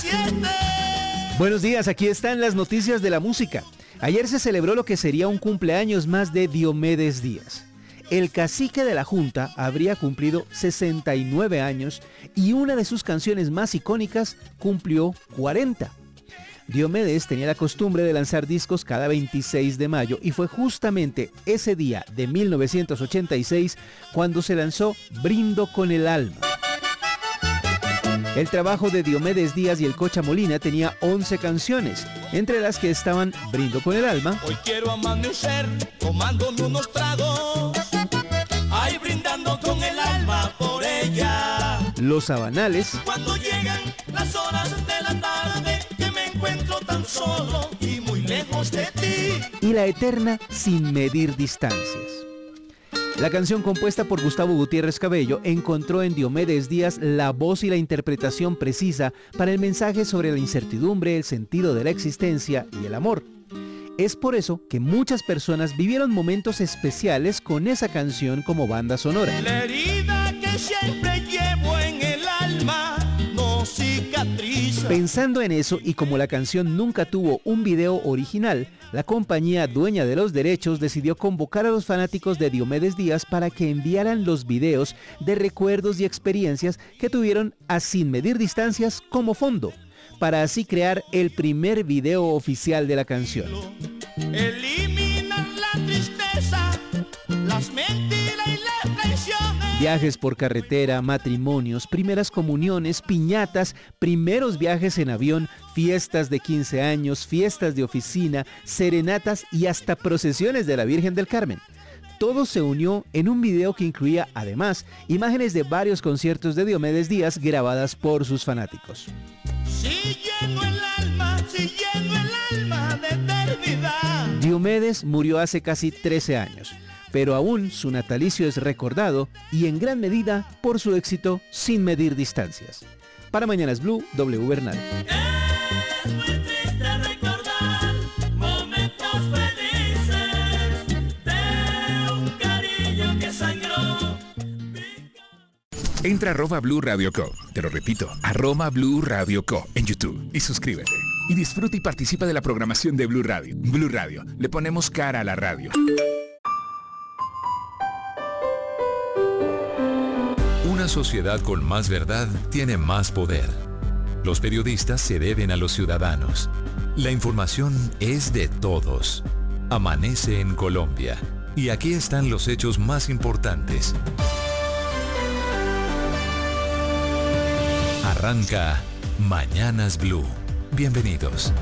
Buenos días, aquí están las noticias de la música. Ayer se celebró lo que sería un cumpleaños más de Diomedes Díaz. El cacique de la Junta habría cumplido 69 años y una de sus canciones más icónicas cumplió 40. Diomedes tenía la costumbre de lanzar discos cada 26 de mayo y fue justamente ese día de 1986 cuando se lanzó Brindo con el Alma. El trabajo de Diomedes Díaz y el Cocha Molina tenía 11 canciones, entre las que estaban Brindo con el Alma, Hoy quiero amanecer tomándome unos tragos, ay, brindando con el alma por ella. Los Sabanales, Cuando llegan las horas de la tarde, que me encuentro tan solo y muy lejos de ti. y la eterna Sin Medir Distancias. La canción, compuesta por Gustavo Gutiérrez Cabello, encontró en Diomedes Díaz la voz y la interpretación precisa para el mensaje sobre la incertidumbre, el sentido de la existencia y el amor. Es por eso que muchas personas vivieron momentos especiales con esa canción como banda sonora. La herida que siempre llevo en el alma no cicatriza. Pensando en eso, y como la canción nunca tuvo un video original, la compañía dueña de los derechos decidió convocar a los fanáticos de Diomedes Díaz para que enviaran los videos de recuerdos y experiencias que tuvieron a Sin Medir Distancias como fondo, para así crear el primer video oficial de la canción. Eliminan la tristeza, las mentiras y las traiciones. Viajes por carretera, matrimonios, primeras comuniones, piñatas, primeros viajes en avión, fiestas de 15 años, fiestas de oficina, serenatas y hasta procesiones de la Virgen del Carmen. Todo se unió en un video que incluía, además, imágenes de varios conciertos de Diomedes Díaz grabadas por sus fanáticos. Si lleno el alma de eternidad. Diomedes murió hace casi 13 años, pero aún su natalicio es recordado y en gran medida por su éxito Sin Medir Distancias. Para Mañanas Blue, W. Bernal. Es muy triste recordar momentos felices de un cariño que sangró. Entra a @Blue Radio Co. Te lo repito, @Blue Radio Co. en YouTube y suscríbete. Y disfruta y participa de la programación de Blue Radio. Blue Radio, le ponemos cara a la radio. Una sociedad con más verdad tiene más poder. Los periodistas se deben a los ciudadanos. La información es de todos. Amanece en Colombia. Y aquí están los hechos más importantes. Arranca Mañanas Blue. Bienvenidos.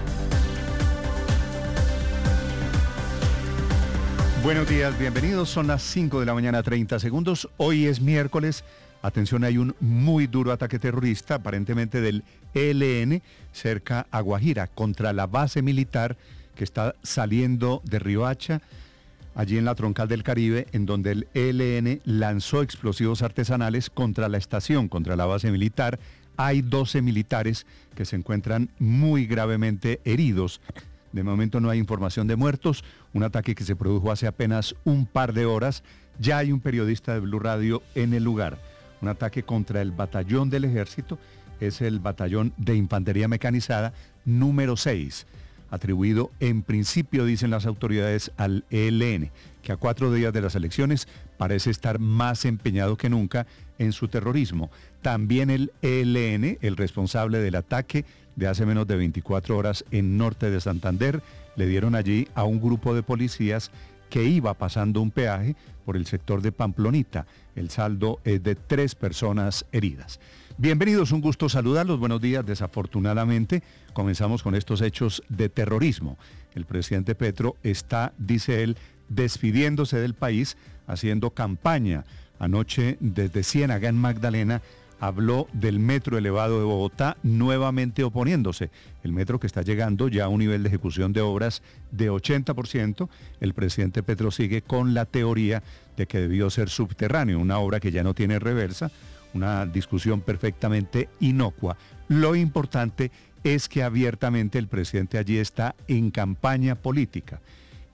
Buenos días, bienvenidos. Son las 5 de la mañana, 30 segundos. Hoy es miércoles. Atención, hay un muy duro ataque terrorista, aparentemente del ELN, cerca a Guajira, contra la base militar que está saliendo de Riohacha, allí en la Troncal del Caribe, en donde el ELN lanzó explosivos artesanales contra la estación, contra la base militar. Hay 12 militares que se encuentran muy gravemente heridos. De momento no hay información de muertos, un ataque que se produjo hace apenas un par de horas. Ya hay un periodista de Blue Radio en el lugar. Un ataque contra el batallón del ejército, es el batallón de infantería mecanizada número 6, atribuido en principio, dicen las autoridades, al ELN, que a 4 días de las elecciones parece estar más empeñado que nunca en su terrorismo. También el ELN, el responsable del ataque de hace menos de 24 horas en norte de Santander, le dieron allí a un grupo de policías que iba pasando un peaje por el sector de Pamplonita. El saldo es de 3 personas heridas. Bienvenidos, un gusto saludarlos, buenos días. Desafortunadamente, comenzamos con estos hechos de terrorismo. El presidente Petro está, dice él, despidiéndose del país, haciendo campaña. Anoche, desde Ciénaga, en Magdalena, habló del metro elevado de Bogotá, nuevamente oponiéndose. El metro que está llegando ya a un nivel de ejecución de obras de 80%. El presidente Petro sigue con la teoría de que debió ser subterráneo, una obra que ya no tiene reversa, una discusión perfectamente inocua. Lo importante es que abiertamente el presidente allí está en campaña política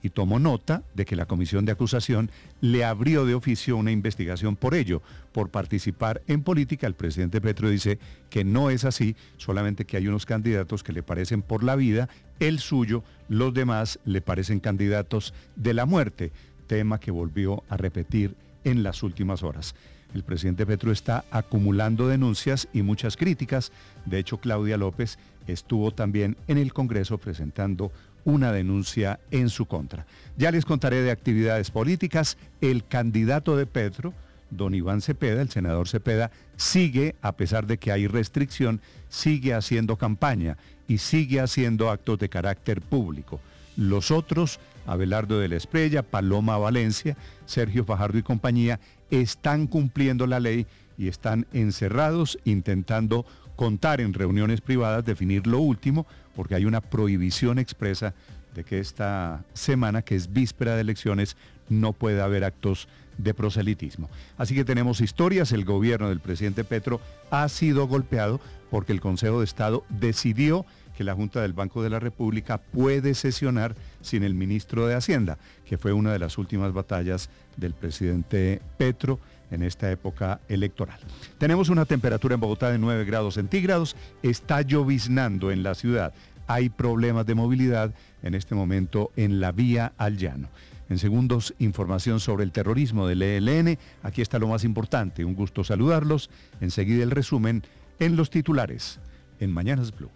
y tomó nota de que la comisión de acusación le abrió de oficio una investigación por ello, por participar en política. El presidente Petro dice que no es así, solamente que hay unos candidatos que le parecen por la vida, el suyo, los demás le parecen candidatos de la muerte, tema que volvió a repetir en las últimas horas. El presidente Petro está acumulando denuncias y muchas críticas. De hecho, Claudia López estuvo también en el Congreso presentando una denuncia en su contra. Ya les contaré de actividades políticas. El candidato de Petro, don Iván Cepeda, el senador Cepeda, sigue, a pesar de que hay restricción, sigue haciendo campaña y sigue haciendo actos de carácter público. Los otros, Abelardo de la Espriella, Paloma Valencia, Sergio Fajardo y compañía, están cumpliendo la ley y están encerrados intentando contar en reuniones privadas, definir lo último, porque hay una prohibición expresa de que esta semana, que es víspera de elecciones, no puede haber actos de proselitismo. Así que tenemos historias. El gobierno del presidente Petro ha sido golpeado porque el Consejo de Estado decidió que la Junta del Banco de la República puede sesionar sin el ministro de Hacienda, que fue una de las últimas batallas del presidente Petro en esta época electoral. Tenemos una temperatura en Bogotá de 9 grados centígrados, está lloviznando en la ciudad, hay problemas de movilidad en este momento en la vía al llano. En segundos, información sobre el terrorismo del ELN, aquí está lo más importante, un gusto saludarlos, enseguida el resumen en los titulares, en Mañanas Blue.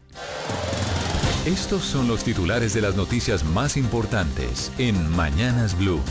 Estos son los titulares de las noticias más importantes en Mañanas Blue.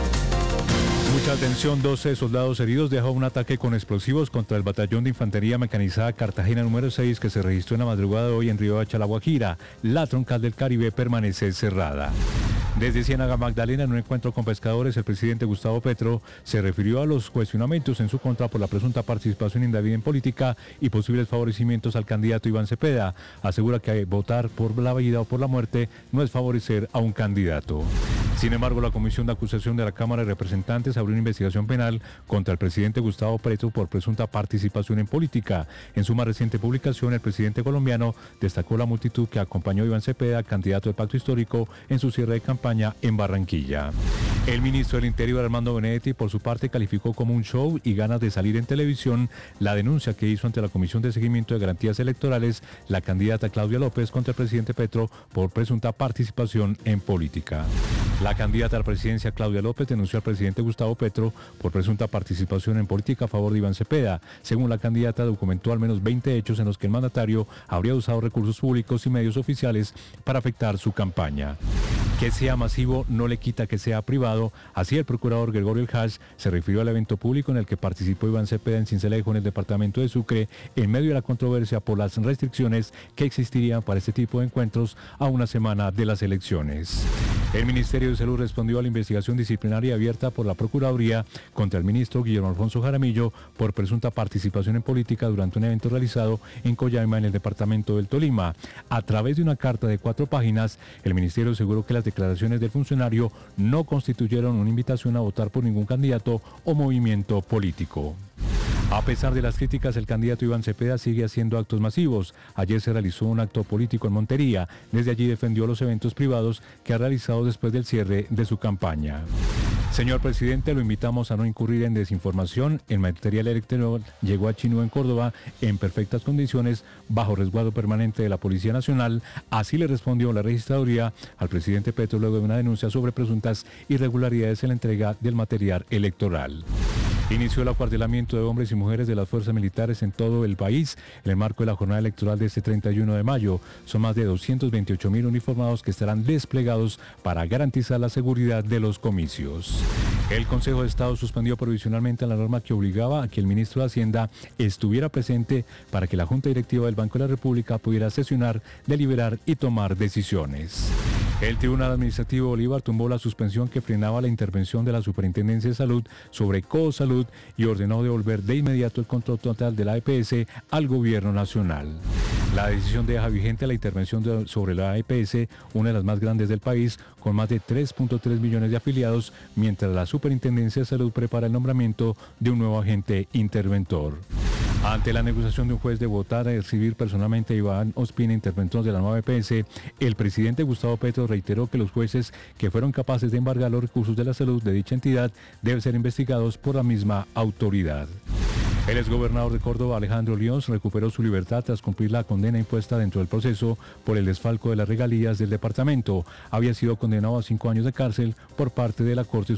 Mucha atención, 12 soldados heridos deja un ataque con explosivos contra el batallón de infantería mecanizada Cartagena número 6 que se registró en la madrugada de hoy en Riohacha, La Guajira. La troncal del Caribe permanece cerrada. Desde Ciénaga Magdalena, en un encuentro con pescadores, el presidente Gustavo Petro se refirió a los cuestionamientos en su contra por la presunta participación indebida en política y posibles favorecimientos al candidato Iván Cepeda. Asegura que votar por la vida o por la muerte no es favorecer a un candidato. Sin embargo, la Comisión de Acusación de la Cámara de Representantes abrió una investigación penal contra el presidente Gustavo Petro por presunta participación en política. En su más reciente publicación, el presidente colombiano destacó la multitud que acompañó a Iván Cepeda, candidato del Pacto Histórico, en su cierre de campaña en Barranquilla. El ministro del Interior, Armando Benedetti, por su parte, calificó como un show y ganas de salir en televisión la denuncia que hizo ante la Comisión de Seguimiento de Garantías Electorales la candidata Claudia López contra el presidente Petro por presunta participación en política. La candidata a la presidencia, Claudia López, denunció al presidente Gustavo Petro por presunta participación en política a favor de Iván Cepeda. Según la candidata, documentó al menos 20 hechos en los que el mandatario habría usado recursos públicos y medios oficiales para afectar su campaña. Que sea masivo no le quita que sea privado. Así el procurador Gregorio El Hash se refirió al evento público en el que participó Iván Cepeda en Sincelejo, en el departamento de Sucre, en medio de la controversia por las restricciones que existirían para este tipo de encuentros a una semana de las elecciones. El Ministerio de Salud respondió a la investigación disciplinaria abierta por la Procuraduría contra el ministro Guillermo Alfonso Jaramillo por presunta participación en política durante un evento realizado en Coyaima, en el departamento del Tolima. A través de una carta de 4 páginas, el ministerio aseguró que las declaraciones del funcionario no constituyeron una invitación a votar por ningún candidato o movimiento político. A pesar de las críticas, el candidato Iván Cepeda sigue haciendo actos masivos. Ayer se realizó un acto político en Montería. Desde allí defendió los eventos privados que ha realizado después del cierre de su campaña. Señor presidente, lo invitamos a no incurrir en desinformación. El material electoral llegó a Chinú, en Córdoba, en perfectas condiciones, bajo resguardo permanente de la Policía Nacional. Así le respondió la registraduría al presidente Petro luego de una denuncia sobre presuntas irregularidades en la entrega del material electoral. Inició el acuartelamiento de hombres y mujeres de las fuerzas militares en todo el país en el marco de la jornada electoral de este 31 de mayo. Son más de 228.000 uniformados que estarán desplegados para garantizar la seguridad de los comicios. El Consejo de Estado suspendió provisionalmente la norma que obligaba a que el ministro de Hacienda estuviera presente para que la Junta Directiva del Banco de la República pudiera sesionar, deliberar y tomar decisiones. El Tribunal Administrativo de Bolívar tumbó la suspensión que frenaba la intervención de la Superintendencia de Salud sobre Cosalud y ordenó devolver de inmediato el control total de la EPS al Gobierno Nacional. La decisión deja vigente la intervención sobre la EPS, una de las más grandes del país, con más de 3.3 millones de afiliados, mientras la Superintendencia de Salud prepara el nombramiento de un nuevo agente interventor. Ante la negociación de un juez de votar a recibir personalmente a Iván Ospina, interventor de la nueva EPS, el presidente Gustavo Petro reiteró que los jueces que fueron capaces de embargar los recursos de la salud de dicha entidad deben ser investigados por la misma autoridad. El exgobernador de Córdoba, Alejandro Lions, recuperó su libertad tras cumplir la condena impuesta dentro del proceso por el desfalco de las regalías del departamento. Había sido condenado a 5 años de cárcel por parte de la Corte